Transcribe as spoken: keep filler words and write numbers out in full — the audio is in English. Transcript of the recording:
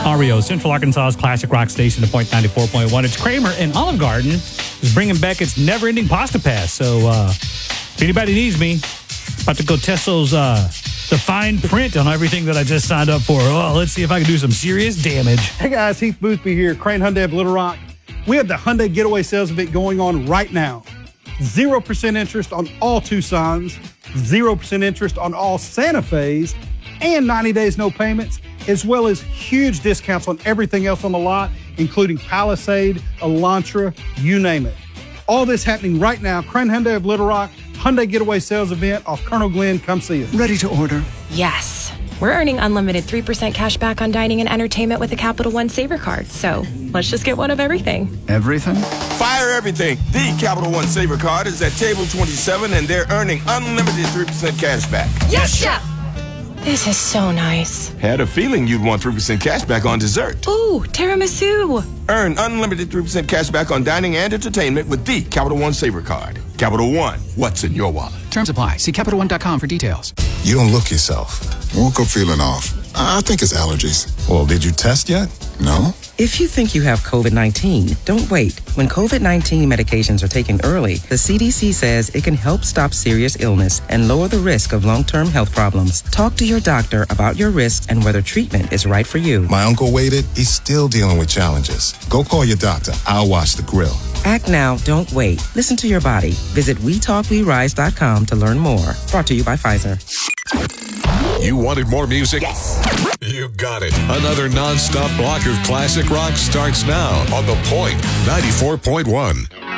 R E O, Central Arkansas's classic rock station, the Point ninety-four point one. It's Kramer, and Olive Garden is bringing back its never-ending pasta pass. So uh, if anybody needs me, about to go test those uh, the fine print on everything that I just signed up for. Oh, let's see if I can do some serious damage. Hey guys, Heath Boothby here, Crane Hyundai of Little Rock. We have the Hyundai Getaway Sales Event going on right now. zero percent interest on all Tucsons, zero percent interest on all Santa Fe's, and ninety days no payments, as well as huge discounts on everything else on the lot, including Palisade, Elantra, you name it. All this happening right now. Crane Hyundai of Little Rock, Hyundai Getaway Sales Event off Colonel Glenn. Come see us. Ready to order? Yes. We're earning unlimited three percent cash back on dining and entertainment with a Capital One Saver card. So let's just get one of everything. Everything? Fire everything. The Capital One Saver card is at table twenty-seven, and they're earning unlimited three percent cash back. Yes, Chef! This is so nice. Had a feeling you'd want three percent cash back on dessert. Ooh, tiramisu. Earn unlimited three percent cash back on dining and entertainment with the Capital One Saver card. Capital One, what's in your wallet? Terms apply. See Capital One dot com for details. You don't look yourself. Woke up feeling off. I think it's allergies. Well, did you test yet? No? If you think you have COVID nineteen, don't wait. When COVID nineteen medications are taken early, the C D C says it can help stop serious illness and lower the risk of long-term health problems. Talk to your doctor about your risks and whether treatment is right for you. My uncle waited. He's still dealing with challenges. Go call your doctor. I'll watch the grill. Act now, don't wait. Listen to your body. Visit we talk we rise dot com to learn more. Brought to you by Pfizer. You wanted more music? Yes. You got it. Another non-stop block of classic rock starts now on The Point ninety-four point one.